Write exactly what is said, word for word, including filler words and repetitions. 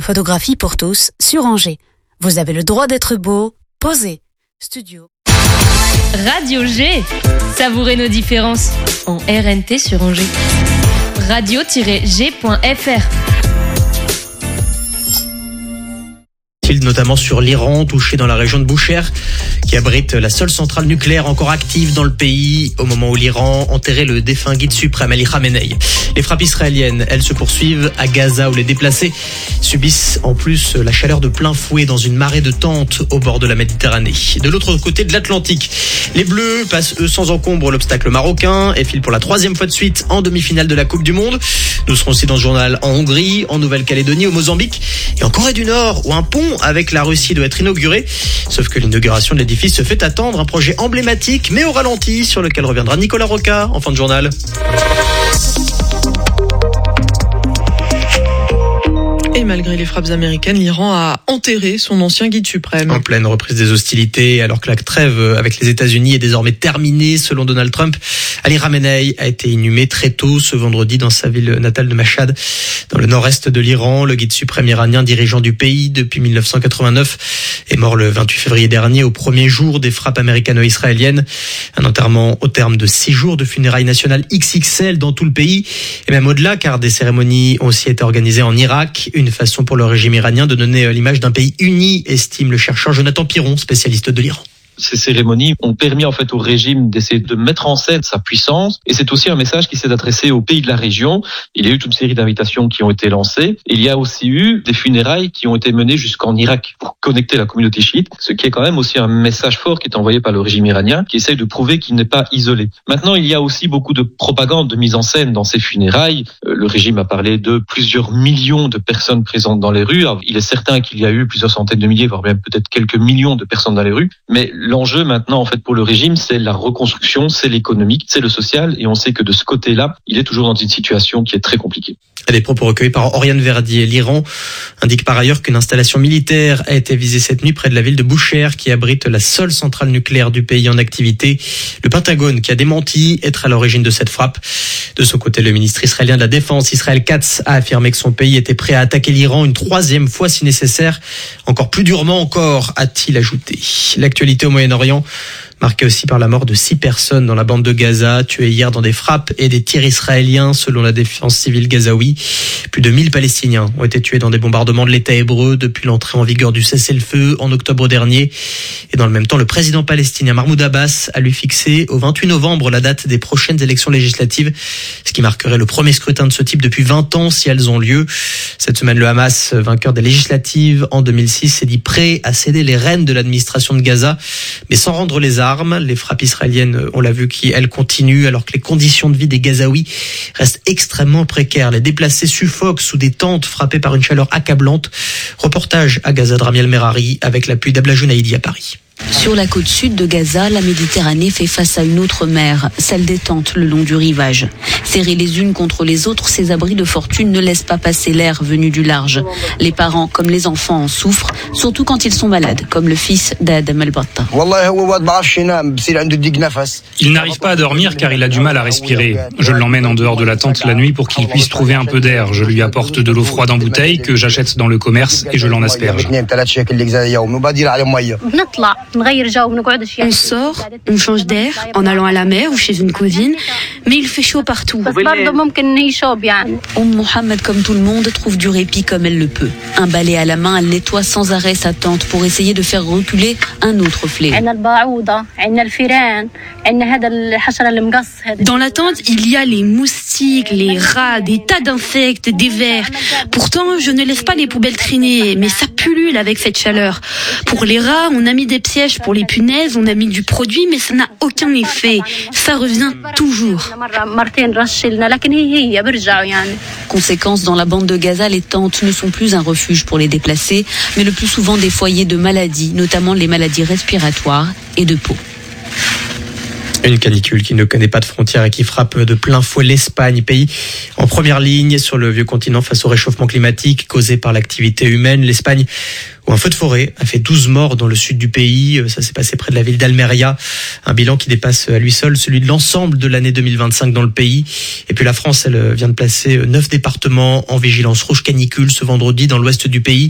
Photographie pour tous sur Angers. Vous avez le droit d'être beau. Posez. Studio. Radio G. Savourez nos différences. En R N T sur Angers. radio tiret g point f r. Notamment sur l'Iran, touché dans la région de Boucher, qui abrite la seule centrale nucléaire encore active dans le pays, au moment où l'Iran enterrait le défunt guide suprême Ali Khamenei. Les frappes israéliennes, elles se poursuivent à Gaza, où les déplacés subissent en plus la chaleur de plein fouet dans une marée de tentes au bord de la Méditerranée. De l'autre côté de l'Atlantique, les Bleus passent eux sans encombre l'obstacle marocain et filent pour la troisième fois de suite en demi-finale de la Coupe du Monde. Nous serons aussi dans ce journal en Hongrie, en Nouvelle-Calédonie, au Mozambique et en Corée du Nord, où un pont avec la Russie doit être inauguré. Sauf que l'inauguration de l'édifice se fait attendre, un projet emblématique mais au ralenti sur lequel reviendra Nicolas Roca en fin de journal. Et malgré les frappes américaines, l'Iran a enterré son ancien guide suprême. En pleine reprise des hostilités, alors que la trêve avec les États-Unis est désormais terminée, selon Donald Trump, Ali Khamenei a été inhumé très tôt ce vendredi dans sa ville natale de Mashhad, dans le nord-est de l'Iran. Le guide suprême iranien, dirigeant du pays depuis mille neuf cent quatre-vingt-neuf, est mort le vingt-huit février dernier, au premier jour des frappes américano-israéliennes. Un enterrement au terme de six jours de funérailles nationales X X L dans tout le pays, et même au-delà, car des cérémonies ont aussi été organisées en Irak. Une façon pour le régime iranien de donner l'image d'un pays uni, estime le chercheur Jonathan Piron, spécialiste de l'Iran. Ces cérémonies ont permis en fait au régime d'essayer de mettre en scène sa puissance, et c'est aussi un message qui s'est adressé aux pays de la région. Il y a eu toute une série d'invitations qui ont été lancées. Il y a aussi eu des funérailles qui ont été menées jusqu'en Irak pour connecter la communauté chiite, ce qui est quand même aussi un message fort qui est envoyé par le régime iranien, qui essaye de prouver qu'il n'est pas isolé. Maintenant, il y a aussi beaucoup de propagande, de mise en scène dans ces funérailles. Le régime a parlé de plusieurs millions de personnes présentes dans les rues. Alors, il est certain qu'il y a eu plusieurs centaines de milliers, voire même peut-être quelques millions de personnes dans les rues, mais l'enjeu maintenant en fait pour le régime, c'est la reconstruction, c'est l'économique, c'est le social, et on sait que de ce côté-là, il est toujours dans une situation qui est très compliquée. Des propos recueillis par Oriane Verdier. L'Iran indique par ailleurs qu'une installation militaire a été visée cette nuit près de la ville de Boucher, qui abrite la seule centrale nucléaire du pays en activité. Le Pentagone qui a démenti être à l'origine de cette frappe. De son côté, le ministre israélien de la Défense, Israël Katz, a affirmé que son pays était prêt à attaquer l'Iran une troisième fois si nécessaire. Encore plus durement encore, a-t-il ajouté. L'actualité au Moyen-Orient, marqué aussi par la mort de six personnes dans la bande de Gaza, tuées hier dans des frappes et des tirs israéliens, selon la défense civile gazaoui. Plus de mille Palestiniens ont été tués dans des bombardements de l'État hébreu depuis l'entrée en vigueur du cessez-le-feu en octobre dernier. Et dans le même temps, le président palestinien Mahmoud Abbas a lui fixé au vingt-huit novembre la date des prochaines élections législatives, ce qui marquerait le premier scrutin de ce type depuis vingt ans si elles ont lieu. Cette semaine, le Hamas, vainqueur des législatives en deux mille six, s'est dit prêt à céder les rênes de l'administration de Gaza, mais sans rendre les armes. Les frappes israéliennes, on l'a vu, qui elles continuent alors que les conditions de vie des Gazaouis restent extrêmement précaires. Les déplacés suffoquent sous des tentes frappées par une chaleur accablante. Reportage à Gaza de Ramiel Merari avec l'appui d'Abla Jounaïdi à Paris. Sur la côte sud de Gaza, la Méditerranée fait face à une autre mer, celle des tentes le long du rivage. Serrées les unes contre les autres, ces abris de fortune ne laissent pas passer l'air venu du large. Les parents comme les enfants en souffrent, surtout quand ils sont malades, comme le fils d'Adam El-Batta. Il n'arrive pas à dormir car il a du mal à respirer. Je l'emmène en dehors de la tente la nuit pour qu'il puisse trouver un peu d'air. Je lui apporte de l'eau froide en bouteille que j'achète dans le commerce et je l'en asperge. On sort, on change d'air en allant à la mer ou chez une cousine, mais il fait chaud partout. Oum Mohamed, comme tout le monde, trouve du répit comme elle le peut. Un balai à la main, elle nettoie sans arrêt sa tente pour essayer de faire reculer un autre fléau. Dans la tente, il y a les moustiques, les rats, des tas d'insectes, des vers. Pourtant, je ne laisse pas les poubelles traîner, mais ça pullule avec cette chaleur. Pour les rats, on a mis des pièges pour les punaises, on a mis du produit, mais ça n'a aucun effet. Ça revient toujours. Conséquence, dans la bande de Gaza, les tentes ne sont plus un refuge pour les déplacés, mais le plus souvent des foyers de maladies, notamment les maladies respiratoires et de peau. Une canicule qui ne connaît pas de frontières et qui frappe de plein fouet l'Espagne, pays en première ligne sur le vieux continent face au réchauffement climatique causé par l'activité humaine. L'Espagne, où un feu de forêt a fait douze morts dans le sud du pays. Ça s'est passé près de la ville d'Almeria. Un bilan qui dépasse à lui seul celui de l'ensemble de l'année deux mille vingt-cinq dans le pays. Et puis la France, elle vient de placer neuf départements en vigilance rouge canicule ce vendredi dans l'ouest du pays.